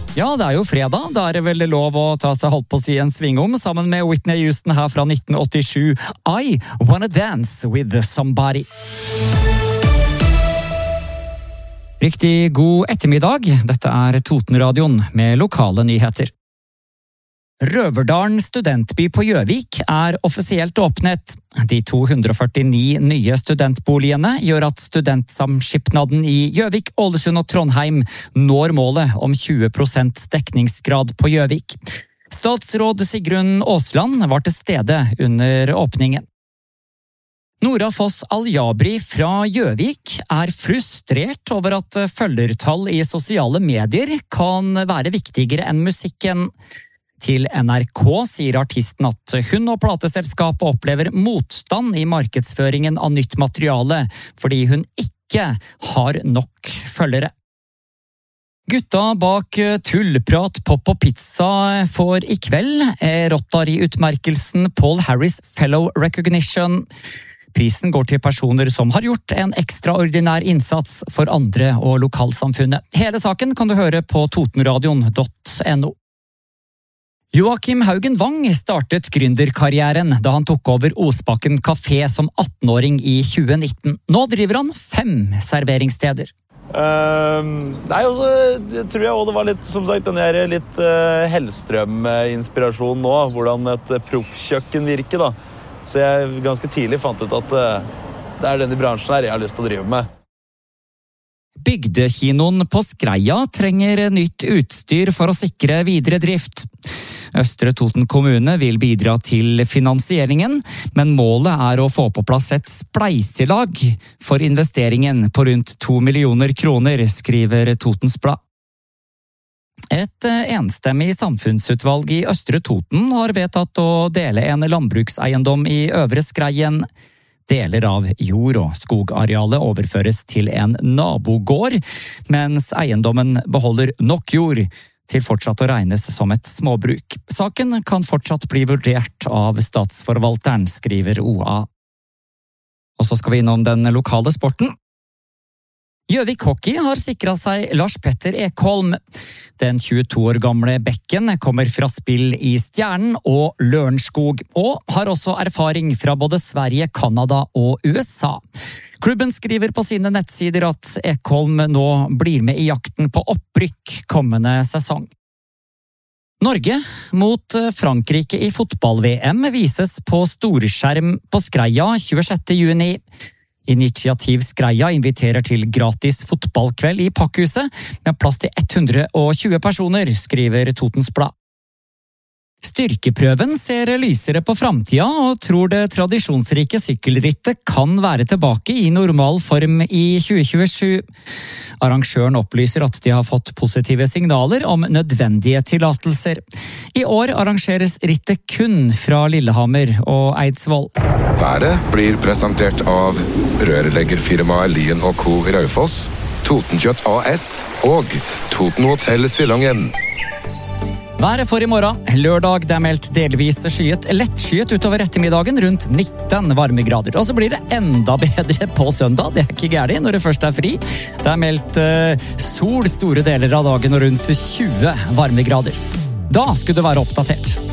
Ja, det jo fredag. Da det vel lov å ta seg holdt på å si en svingom sammen med Whitney Houston her fra 1987. I Wanna Dance With Somebody. Riktig god ettermiddag. Dette Totenradioen med lokale nyheter. Røverdalen studentby på Gjøvik offisielt åpnet. De 249 nye studentboligene gjør at studentsamskipnaden i Gjøvik, Ålesund og Trondheim når målet om 20% dekningsgrad på Gjøvik. Statsråd Sigrun Aasland var til stede under åpningen. Nora Foss Aljabri fra Gjøvik frustrert over at følgertall i sosiale medier kan være viktigere enn musikken. Til NRK sier artisten at hun og plateselskapet opplever motstand i markedsføringen av nytt materiale, fordi hun ikke har nok følgere. Gutta bak Tullprat, Pop og Pizza får i kveld Rotary-utmerkelsen Paul Harris Fellow Recognition. Prisen går til personer som har gjort en ekstraordinær innsats for andre og lokalsamfunnet. Hele saken kan du høre på totenradion.no. Joakim Haugen Wang startet gründerkarrieren da han tok over Osbakken Café som 18-åring i 2019. Nå driver han 5 serveringssteder. Jeg tror jeg også det var litt, som sagt, den der litt Hellstrøm-inspirasjon nå, hvordan et proffkjøkken virker da. Så jeg ganske tidlig fant ut at det denne bransjen her jeg har lyst til å drive med. Bygdekinoen på Skreia trenger nytt utstyr for å sikre videre drift. Østre Toten kommune vil bidra til finansieringen, men målet å få på plass et spleiselag for investeringen på rundt 2 millioner kroner, skriver Totens Blad. Et enstemmig samfunnsutvalg i Østre Toten har vedtatt å dele en landbrukseiendom i Øvre Skreien. Deler av jord- og skogarealet overføres til en nabogård, mens eiendommen beholder nok jord til fortsatt å regnes som et småbruk. Saken kan fortsatt bli vurdert av statsforvalteren, skriver OA. Og så skal vi innom den lokale sporten. Gjøvik Hockey har sikret seg Lars Petter Ekholm. Den 22 år gamle bekken kommer fra spill i Stjernen og Lørenskog, og har også erfaring fra både Sverige, Kanada og USA. Klubben skriver på sine nettsider at Ekholm nå blir med i jakten på opprykk kommende sesong. Norge mot Frankrike i fotball-VM vises på storskjerm på Skreia 26. juni. Initiativ Skreia inviterer til gratis fotballkveld i Pakkhuset med plass til 120 personer, skriver Totens Blad. Styrkeprøven ser lysere på framtida og tror det tradisjonsrike sykkelrittet kan være tilbake i normal form i 2027. Arrangøren opplyser at de har fått positive signaler om nødvendige tillatelser. I år arrangeres rittet kun fra Lillehammer og Eidsvoll. Været blir presentert av rørleggerfirmaet Lien & Co. i Raufoss, Totenkjøtt AS og Toten Hotel Silongen. Været for i morgen. Lørdag det meldt delvis skyet, lettskyet utover ettermiddagen rundt 19 varmegrader. Og så blir det enda bedre på søndag, det ikke gærlig når det først fri. Det meldt sol store deler av dagen og rundt 20 varmegrader. Da skulle du være oppdatert.